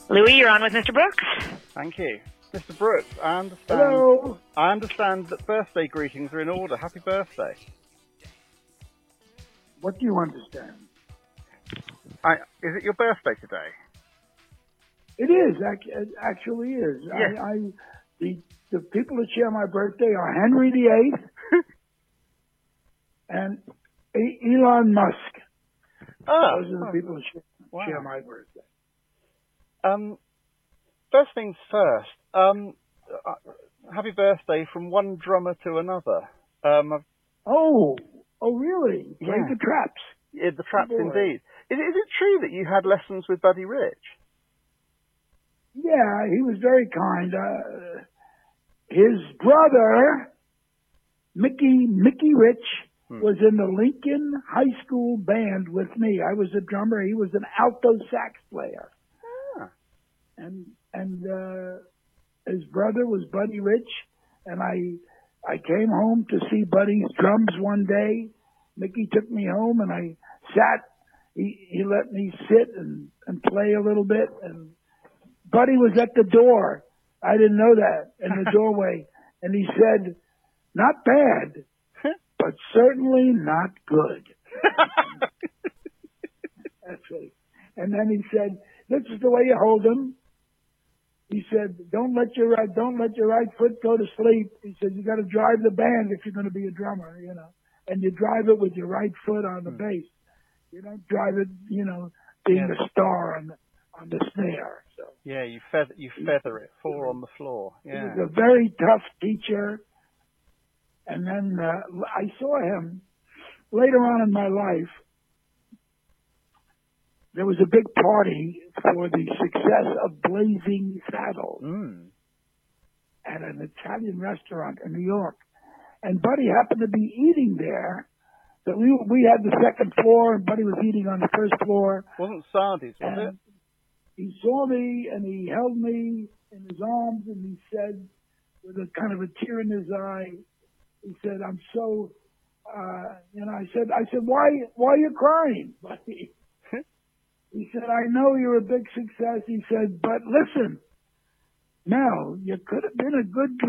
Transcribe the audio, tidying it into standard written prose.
Louis, you're on with Mr. Brooks. Thank you. Mr. Brooks, Hello. I understand that birthday greetings are in order. Happy birthday. What do you understand? Is it your birthday today? It is. It actually is. Yes. The people that share my birthday are Henry VIII and Elon Musk. Oh. Those are the people that share my birthday. First things first. Happy birthday from one drummer to another. Oh, really? Played the Traps. Yeah, the Traps indeed. Is it true that you had lessons with Buddy Rich? Yeah, he was very kind. His brother, Mickey Rich, was in the Lincoln High School band with me. I was a drummer. He was an alto sax player. Ah. And his brother was Buddy Rich, and I came home to see Buddy's drums one day. Mickey took me home, and I sat. He let me sit and play a little bit, and Buddy was at the door. I didn't know that, in the doorway, and he said, "Not bad, but certainly not good." That's right. And then he said, "This is the way you hold them." He said, don't let your right foot go to sleep. He said, you got to drive the band if you're going to be a drummer, and you drive it with your right foot on the bass. You don't drive it, being the star on the snare. So yeah, you feather it, four on the floor. Yeah. He was a very tough teacher. And then I saw him later on in my life. There was a big party for the success of Blazing Saddles at an Italian restaurant in New York. And Buddy happened to be eating there. So we had the second floor, and Buddy was eating on the first floor. Wasn't Sardi's, was it? He saw me, and he held me in his arms, and he said, with a kind of a tear in his eye, he said, "I'm so," I said, "Why are you crying, Buddy?" He said, "I know you're a big success." He said, "But listen, Mel, you could have been a good